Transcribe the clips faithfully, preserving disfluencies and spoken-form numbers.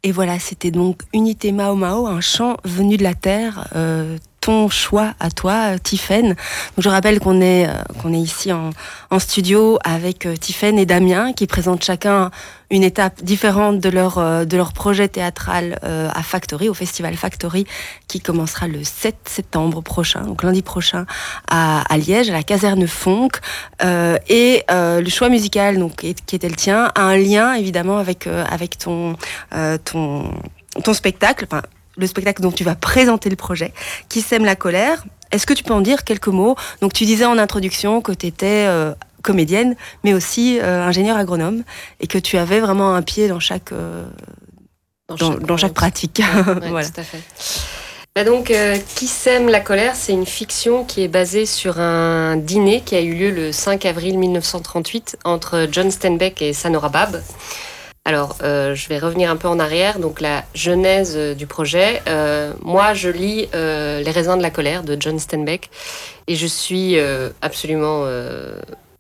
Et voilà, c'était donc Unité Mao Mao, un chant venu de la terre, euh, ton choix à toi, Tiffaine. Donc je rappelle qu'on est, euh, qu'on est ici en, en studio avec euh, Tiffaine et Damien qui présentent chacun une étape différente de leur, euh, de leur projet théâtral euh, à Factory, au festival Factory, qui commencera le sept septembre prochain, donc lundi prochain, à, à Liège, à la caserne Fonck. Euh, et euh, le choix musical, donc, qui était le tien, a un lien évidemment avec, euh, avec ton, euh, ton, ton spectacle, enfin, le spectacle dont tu vas présenter le projet, Qui sème la colère. Est-ce que tu peux en dire quelques mots? Donc tu disais en introduction que tu étais euh, comédienne, mais aussi euh, ingénieur agronome, et que tu avais vraiment un pied dans chaque, euh, dans, dans, chaque, dans chaque pratique. Ouais, ouais, voilà. Tout à fait. Bah donc, euh, Qui sème la colère, c'est une fiction qui est basée sur un dîner qui a eu lieu le cinq avril mille neuf cent trente-huit entre John Steinbeck et Sanora Bab. Alors, euh, je vais revenir un peu en arrière. Donc, la genèse euh, du projet. Euh, moi, je lis euh, Les raisins de la colère de John Steinbeck et je suis euh, absolument euh,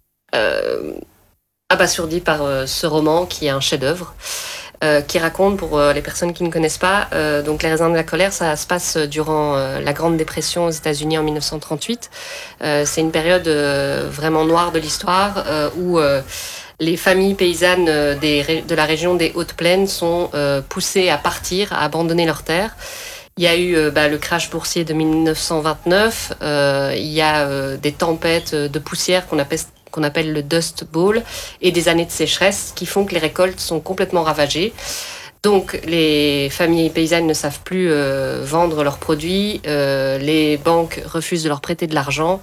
euh, abasourdie par euh, ce roman qui est un chef-d'œuvre. Euh, qui raconte, pour euh, les personnes qui ne connaissent pas, euh, donc Les raisins de la colère, ça se passe durant euh, la Grande Dépression aux États-Unis en mille neuf cent trente-huit. Euh, c'est une période euh, vraiment noire de l'histoire euh, où euh, les familles paysannes des, de la région des Hautes-Plaines sont euh, poussées à partir, à abandonner leurs terres. Il y a eu euh, bah, le crash boursier de mille neuf cent vingt-neuf, euh, il y a euh, des tempêtes de poussière qu'on appelle qu'on appelle le Dust Bowl, et des années de sécheresse qui font que les récoltes sont complètement ravagées. Donc les familles paysannes ne savent plus euh, vendre leurs produits, euh, les banques refusent de leur prêter de l'argent,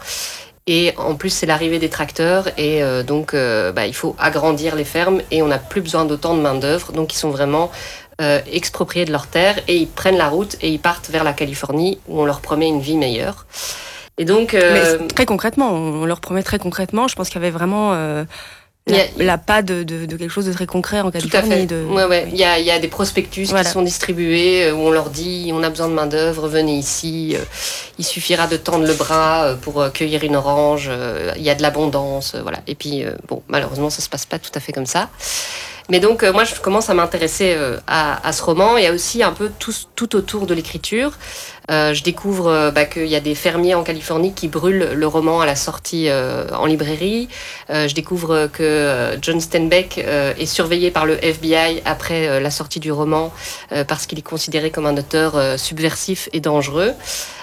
et en plus c'est l'arrivée des tracteurs, et euh, donc euh, bah, il faut agrandir les fermes, et on n'a plus besoin d'autant de main d'œuvre, donc ils sont vraiment euh, expropriés de leurs terres, et ils prennent la route, et ils partent vers la Californie, où on leur promet une vie meilleure. Et donc, euh... Mais très concrètement, on leur promet très concrètement. Je pense qu'il y avait vraiment euh, la, a, la pas de, de, de quelque chose de très concret en Californie. Tout à fait. De... Ouais, ouais. Oui. Il y a, il y a des prospectus voilà. qui sont distribués où on leur dit on a besoin de main d'œuvre, venez ici. Il suffira de tendre le bras pour cueillir une orange. Il y a de l'abondance, voilà. Et puis bon, malheureusement, ça se passe pas tout à fait comme ça. Mais donc, euh, moi, je commence à m'intéresser euh, à, à ce roman. Il y a aussi un peu tout, tout autour de l'écriture. Euh, je découvre euh, bah, qu'il y a des fermiers en Californie qui brûlent le roman à la sortie euh, en librairie. Euh, je découvre que euh, John Steinbeck euh, est surveillé par le F B I après euh, la sortie du roman euh, parce qu'il est considéré comme un auteur euh, subversif et dangereux.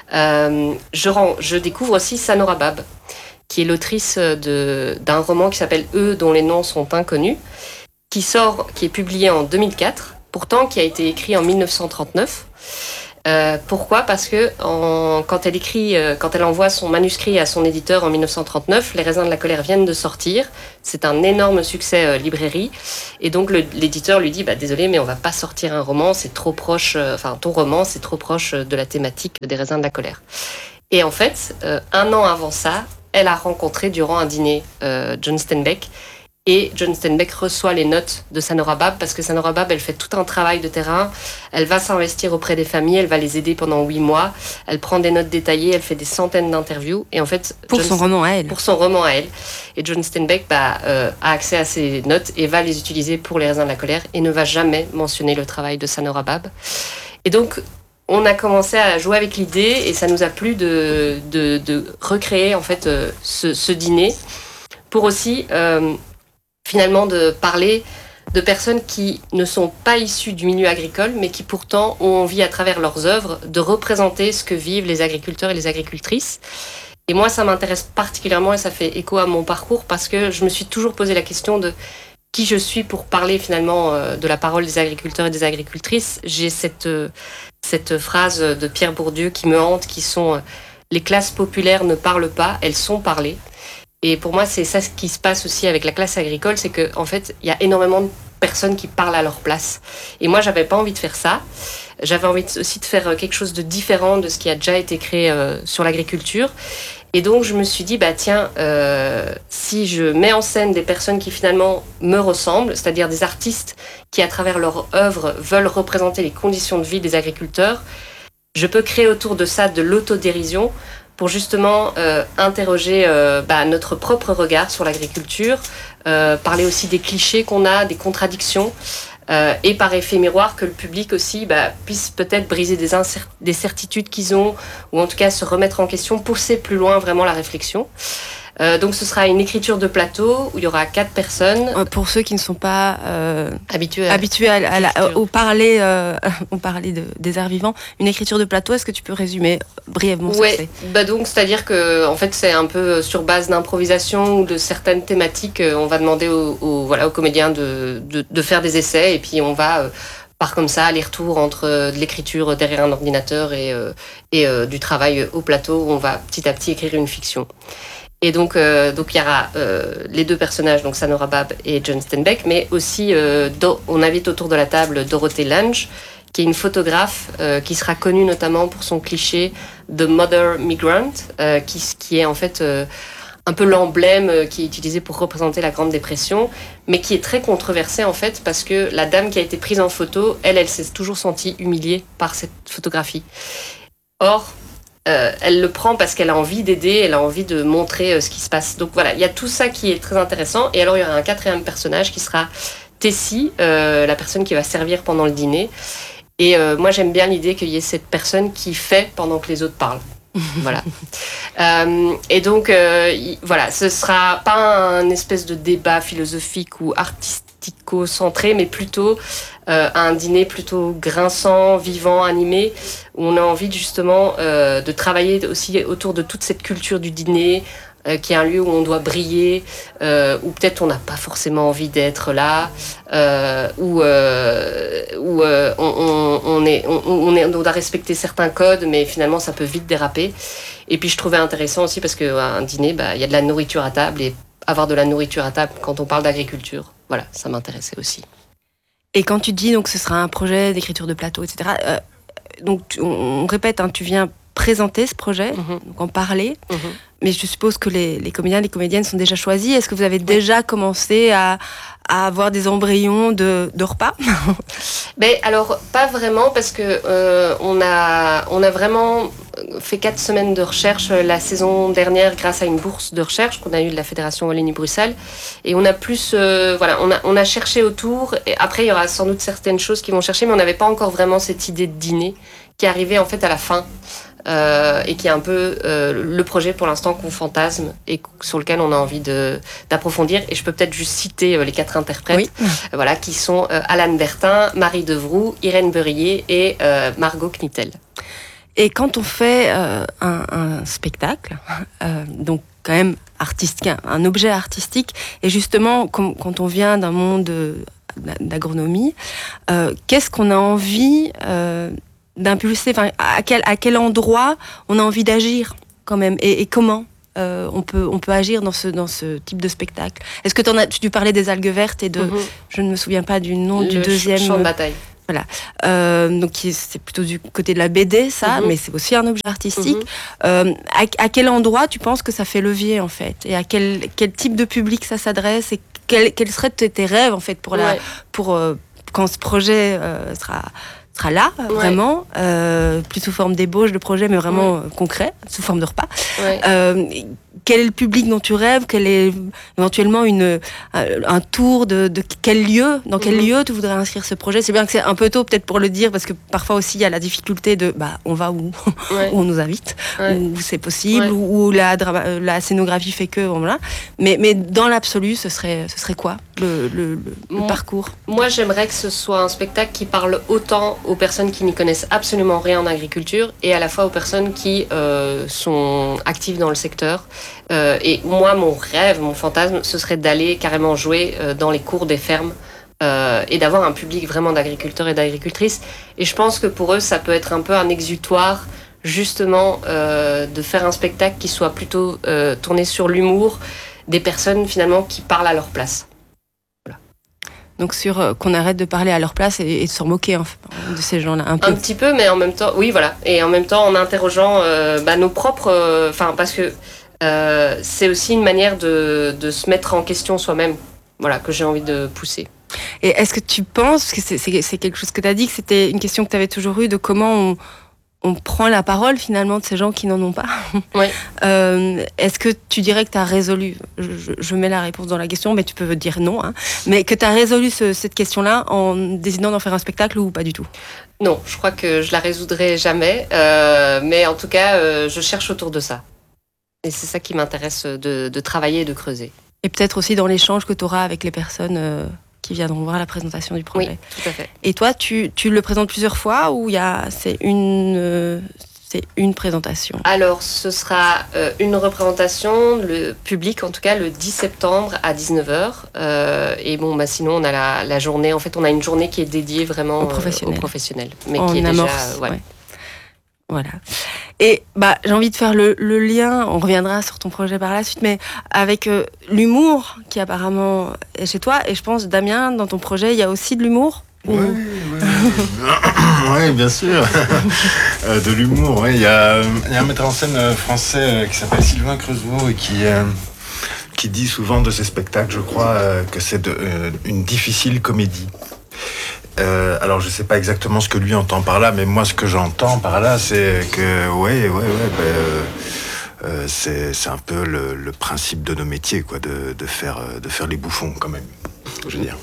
Euh, je, rends, je découvre aussi Sanora Bab, qui est l'autrice de, d'un roman qui s'appelle Eux dont les noms sont inconnus, qui sort, qui est publié en deux mille quatre, pourtant qui a été écrit en mille neuf cent trente-neuf. Euh, pourquoi ? Parce que en, quand elle écrit, euh, quand elle envoie son manuscrit à son éditeur en mille neuf cent trente-neuf, Les raisins de la colère viennent de sortir. C'est un énorme succès euh, librairie, et donc le, l'éditeur lui dit bah désolé, mais on va pas sortir un roman, c'est trop proche. Euh, enfin, ton roman, c'est trop proche de la thématique des raisins de la colère. Et en fait, euh, un an avant ça, elle a rencontré durant un dîner euh, John Steinbeck. Et John Steinbeck reçoit les notes de Sanora Bab, parce que Sanora Bab, elle fait tout un travail de terrain. Elle va s'investir auprès des familles, elle va les aider pendant huit mois. Elle prend des notes détaillées, elle fait des centaines d'interviews. Et en fait, pour John, son roman à elle. Pour son roman à elle. Et John Steinbeck bah, euh, a accès à ces notes et va les utiliser pour Les raisins de la colère et ne va jamais mentionner le travail de Sanora Bab. Et donc, on a commencé à jouer avec l'idée, et ça nous a plu de, de, de recréer en fait euh, ce, ce dîner pour aussi euh, finalement de parler de personnes qui ne sont pas issues du milieu agricole, mais qui pourtant ont envie à travers leurs œuvres de représenter ce que vivent les agriculteurs et les agricultrices. Et moi, ça m'intéresse particulièrement, et ça fait écho à mon parcours, parce que je me suis toujours posé la question de qui je suis pour parler finalement de la parole des agriculteurs et des agricultrices. J'ai cette, cette phrase de Pierre Bourdieu qui me hante, qui sont « les classes populaires ne parlent pas, elles sont parlées ». Et pour moi, c'est ça ce qui se passe aussi avec la classe agricole, c'est qu'en fait, il y a énormément de personnes qui parlent à leur place. Et moi, j'avais pas envie de faire ça. J'avais envie aussi de faire quelque chose de différent de ce qui a déjà été créé euh, sur l'agriculture. Et donc, je me suis dit, bah tiens, euh, si je mets en scène des personnes qui finalement me ressemblent, c'est-à-dire des artistes qui, à travers leur œuvre, veulent représenter les conditions de vie des agriculteurs, je peux créer autour de ça de l'autodérision pour justement euh, interroger euh, bah, notre propre regard sur l'agriculture, euh, parler aussi des clichés qu'on a, des contradictions, euh, et par effet miroir que le public aussi bah, puisse peut-être briser des, incer- des certitudes qu'ils ont, ou en tout cas se remettre en question, pousser plus loin vraiment la réflexion. Euh, donc ce sera une écriture de plateau où il y aura quatre personnes. Pour ceux qui ne sont pas euh, habitués, à, habitués à, à la, au parler, euh, au parler de, des arts vivants, une écriture de plateau, est-ce que tu peux résumer brièvement ce ouais, que c'est ? Bah donc c'est-à-dire que en fait c'est un peu sur base d'improvisation ou de certaines thématiques. On va demander aux, aux, voilà, aux comédiens de, de, de faire des essais et puis on va euh, par comme ça aller-retour entre euh, de l'écriture derrière un ordinateur et, euh, et euh, du travail au plateau où on va petit à petit écrire une fiction. Et donc, euh, donc il y aura euh, les deux personnages, donc Sanora Bab et John Steinbeck, mais aussi euh, Do- on invite autour de la table Dorothée Lange, qui est une photographe euh, qui sera connue notamment pour son cliché The Mother Migrant, euh, qui, qui est en fait euh, un peu l'emblème euh, qui est utilisé pour représenter la Grande Dépression, mais qui est très controversé en fait parce que la dame qui a été prise en photo, elle, elle s'est toujours sentie humiliée par cette photographie. Or, Euh, elle le prend parce qu'elle a envie d'aider, elle a envie de montrer euh, ce qui se passe. Donc voilà, il y a tout ça qui est très intéressant. Et alors, il y aura un quatrième personnage qui sera Tessie, euh, la personne qui va servir pendant le dîner. Et euh, moi, j'aime bien l'idée qu'il y ait cette personne qui fait pendant que les autres parlent. Voilà. Euh, et donc, euh, y, voilà, ce sera pas un espèce de débat philosophique ou artistico-centré, mais plutôt euh, un dîner plutôt grinçant, vivant, animé, où on a envie justement euh, de travailler aussi autour de toute cette culture du dîner, euh, qui est un lieu où on doit briller, euh, où peut-être on n'a pas forcément envie d'être là, euh, où, euh, où euh, on, on, on, est, on, on, est, on doit respecter certains codes, mais finalement ça peut vite déraper. Et puis je trouvais intéressant aussi parce qu'à un dîner, bah, y a de la nourriture à table, et avoir de la nourriture à table quand on parle d'agriculture, voilà, ça m'intéressait aussi. Et quand tu dis donc ce sera un projet d'écriture de plateau, et cetera. Euh, donc tu, on, on répète, hein, tu viens présenter ce projet, mm-hmm. donc en parler. Mm-hmm. Mais je suppose que les, les comédiens, les comédiennes sont déjà choisis. Est-ce que vous avez oui. déjà commencé à, à avoir des embryons de, de repas ? Ben alors pas vraiment parce que euh, on a on a vraiment fait quatre semaines de recherche la saison dernière grâce à une bourse de recherche qu'on a eue de la Fédération Wallonie-Bruxelles et on a plus euh, voilà on a on a cherché autour et après il y aura sans doute certaines choses qui vont chercher mais on n'avait pas encore vraiment cette idée de dîner qui est arrivée en fait à la fin. Euh, et qui est un peu euh, le projet pour l'instant qu'on fantasme et sur lequel on a envie de, d'approfondir. Et je peux peut-être juste citer euh, les quatre interprètes, oui. euh, voilà, qui sont euh, Alan Bertin, Marie Devroux, Irène Beurier et euh, Margot Knittel. Et quand on fait euh, un, un spectacle, euh, donc quand même artistique, un objet artistique, et justement com- quand on vient d'un monde d'agronomie, euh, qu'est-ce qu'on a envie euh, d'impulser, enfin, à quel, à quel endroit on a envie d'agir quand même, et, et comment euh, on, peut, on peut agir dans ce, dans ce type de spectacle. Est-ce que t'en as, tu parlais des algues vertes et de, mm-hmm. je ne me souviens pas du nom le du deuxième... champ de bataille. Voilà, euh, donc c'est plutôt du côté de la B D, ça, mm-hmm. mais c'est aussi un objet artistique. Mm-hmm. Euh, à, à quel endroit tu penses que ça fait levier, en fait, et à quel, quel type de public ça s'adresse, et quels quel seraient tes rêves, en fait, pour, la, ouais. pour euh, quand ce projet euh, sera... sera là, ouais. vraiment, euh, plus sous forme d'ébauche de projet, mais vraiment ouais. concret, sous forme de repas. Ouais. Euh, quel est le public dont tu rêves ? Quel est éventuellement une, un tour de, de quel lieu, dans quel mm-hmm. lieu tu voudrais inscrire ce projet ? C'est bien que c'est un peu tôt peut-être pour le dire, parce que parfois aussi il y a la difficulté de, bah, on va où, ouais. où on nous invite, ouais. où c'est possible, ouais. où, où la, la scénographie fait que, voilà. Mais, mais dans l'absolu, ce serait, ce serait quoi le, le, le, moi, le parcours ? Moi, j'aimerais que ce soit un spectacle qui parle autant aux personnes qui n'y connaissent absolument rien en agriculture et à la fois aux personnes qui euh, sont actives dans le secteur. Euh, et moi, mon rêve, mon fantasme, ce serait d'aller carrément jouer euh, dans les cours des fermes euh, et d'avoir un public vraiment d'agriculteurs et d'agricultrices. Et je pense que pour eux, ça peut être un peu un exutoire, justement, euh, de faire un spectacle qui soit plutôt euh, tourné sur l'humour des personnes, finalement, qui parlent à leur place. Donc sur euh, qu'on arrête de parler à leur place et, et de se moquer en fait, de ces gens-là un peu. Un petit peu, mais en même temps, oui, voilà. Et en même temps, en interrogeant euh, bah, nos propres, enfin, euh, parce que euh, c'est aussi une manière de, de se mettre en question soi-même. Voilà, que j'ai envie de pousser. Et est-ce que tu penses, que c'est, c'est, c'est quelque chose que tu as dit, que c'était une question que tu avais toujours eue, de comment on, on prend la parole finalement de ces gens qui n'en ont pas. Oui. Euh, est-ce que tu dirais que tu as résolu, je, je mets la réponse dans la question, mais tu peux dire non, hein, mais que tu as résolu ce, cette question-là en décidant d'en faire un spectacle ou pas du tout? Non, je crois que je la résoudrai jamais, euh, mais en tout cas, euh, je cherche autour de ça. Et c'est ça qui m'intéresse de, de travailler et de creuser. Et peut-être aussi dans l'échange que tu auras avec les personnes euh, qui viendront voir la présentation du projet. Oui, tout à fait. Et toi, tu, tu le présentes plusieurs fois ou y a, c'est, une, euh, c'est une présentation? Alors, ce sera euh, une représentation, le public en tout cas, le dix septembre à dix-neuf heures. Euh, et bon, bah, sinon, on a la, la journée. En fait, on a une journée qui est dédiée vraiment aux professionnels. Euh, aux professionnels mais en qui est amorce, déjà... Euh, ouais. Ouais. Voilà. Et bah, j'ai envie de faire le, le lien, on reviendra sur ton projet par la suite, mais avec euh, l'humour qui apparemment est chez toi. Et je pense, Damien, dans ton projet, il y a aussi de l'humour. Oui, ou... oui. Oui, bien sûr. euh, de l'humour, oui. Il y a, il y a un metteur en scène français qui s'appelle Sylvain Creusot et qui, euh, qui dit souvent de ses spectacles, je crois, euh, que c'est de, euh, une difficile comédie. Euh, alors je sais pas exactement ce que lui entend par là, mais moi ce que j'entends par là, c'est que ouais, ouais, ouais, ben, euh, euh, c'est c'est un peu le, le principe de nos métiers, quoi, de de faire de faire les bouffons quand même. Je veux dire.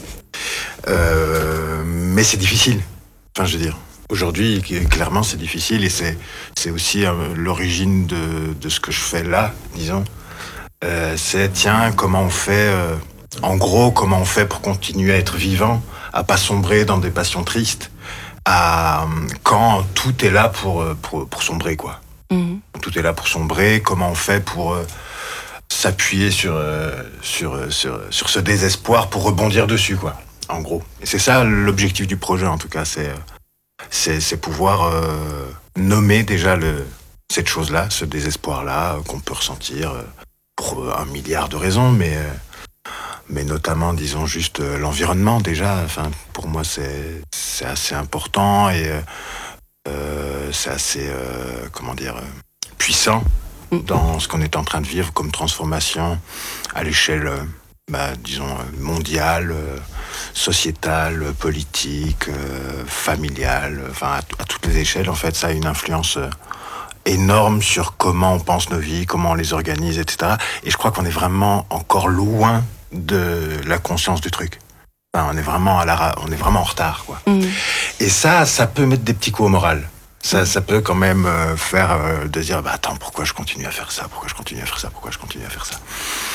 Euh, mais c'est difficile. Enfin, je veux dire. Aujourd'hui, clairement, c'est difficile et c'est c'est aussi euh, l'origine de de ce que je fais là, disons. Euh, c'est tiens, comment on fait. Euh, En gros, comment on fait pour continuer à être vivant, à pas sombrer dans des passions tristes, à quand tout est là pour pour, pour sombrer, quoi. Mmh. Tout est là pour sombrer. Comment on fait pour euh, s'appuyer sur euh, sur sur sur ce désespoir pour rebondir dessus, quoi. En gros. Et c'est ça l'objectif du projet, en tout cas, c'est c'est, c'est pouvoir euh, nommer déjà le cette chose-là, ce désespoir-là qu'on peut ressentir euh, pour un milliard de raisons, mais euh, mais notamment, disons, juste euh, l'environnement, déjà. Enfin, pour moi, c'est, c'est assez important et euh, c'est assez, euh, comment dire, euh, puissant dans ce qu'on est en train de vivre comme transformation à l'échelle, euh, bah, disons, mondiale, euh, sociétale, politique, euh, familiale, enfin, à, t- à toutes les échelles, en fait, ça a une influence euh, énorme sur comment on pense nos vies, comment on les organise, et cetera. Et je crois qu'on est vraiment encore loin de la conscience du truc. Enfin, on est vraiment à la, on est vraiment en retard, quoi. Mmh. Et ça, ça peut mettre des petits coups au moral. Ça, mmh. ça peut quand même euh, faire euh, de dire, bah attends, pourquoi je continue à faire ça, pourquoi je continue à faire ça, pourquoi je continue à faire ça.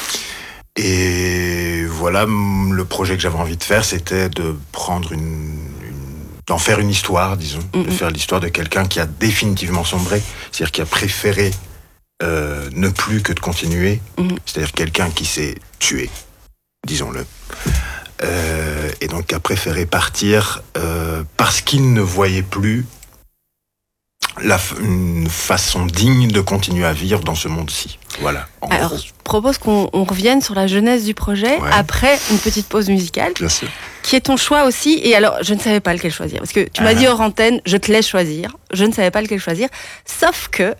Et voilà, le projet que j'avais envie de faire, c'était de prendre une, une d'en faire une histoire, disons, mmh. de faire l'histoire de quelqu'un qui a définitivement sombré, c'est-à-dire qui a préféré euh, ne plus que de continuer, mmh. c'est-à-dire quelqu'un qui s'est tué. Disons-le, euh, et donc a préféré partir euh, parce qu'il ne voyait plus la, une façon digne de continuer à vivre dans ce monde-ci. Voilà. Alors, gros. Je propose qu'on on revienne sur la genèse du projet ouais. après une petite pause musicale. Bien sûr. Qui est ton choix aussi. Et alors, je ne savais pas lequel choisir. Parce que tu ah. m'as dit hors antenne, je te laisse choisir. Je ne savais pas lequel choisir. Sauf que